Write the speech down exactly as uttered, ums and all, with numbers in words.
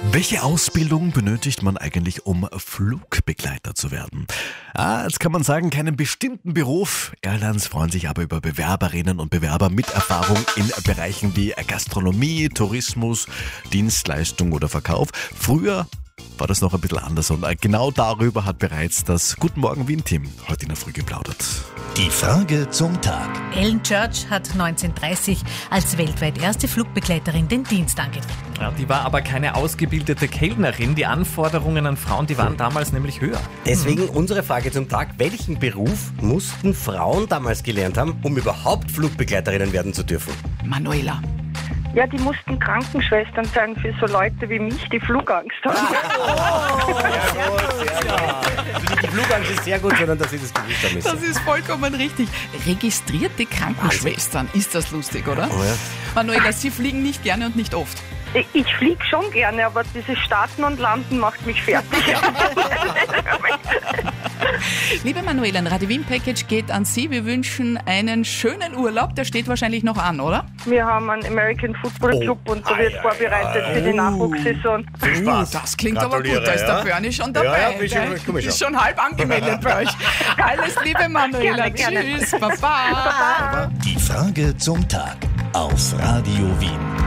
Welche Ausbildung benötigt man eigentlich, um Flugbegleiter zu werden? Ah, jetzt kann man sagen, keinen bestimmten Beruf. Airlines freuen sich aber über Bewerberinnen und Bewerber mit Erfahrung in Bereichen wie Gastronomie, Tourismus, Dienstleistung oder Verkauf. Früher war das noch ein bisschen anders und genau darüber hat bereits das Guten Morgen Wien-Team heute in der Früh geplaudert. Die Frage zum Tag. Ellen Church hat neunzehnhundertdreißig als weltweit erste Flugbegleiterin den Dienst angetreten. Ja, die war aber keine ausgebildete Kellnerin. Die Anforderungen an Frauen, die waren damals nämlich höher. Deswegen unsere Frage zum Tag. Welchen Beruf mussten Frauen damals gelernt haben, um überhaupt Flugbegleiterinnen werden zu dürfen? Manuela. Ja, die mussten Krankenschwestern sein für so Leute wie mich, die Flugangst haben. Oh, sehr gut, sehr gut. Die Flugangst ist sehr gut, sondern dass sie das gewusst haben. Das ist vollkommen richtig. Registrierte Krankenschwestern. Ist das lustig, oder? Oh ja. Manuela, Sie fliegen nicht gerne und nicht oft. Ich fliege schon gerne, aber dieses Starten und Landen macht mich fertig. Liebe Manuela, ein Radio Wien Package geht an Sie. Wir wünschen einen schönen Urlaub. Der steht wahrscheinlich noch an, oder? Wir haben einen American Football Club Oh. und da wird Ei, vorbereitet ei, für die ei. Nachwuchssaison. Viel Spaß. Das klingt aber Gratuliere, gut. Da ist der ja. Bernie schon dabei. Ja, ja, bin schon- Gell? komm ich Ist schon. schon halb angemeldet bei euch. Alles Liebe, Manuela. Gerne, gerne. Tschüss. Baba. Die Frage zum Tag auf Radio Wien.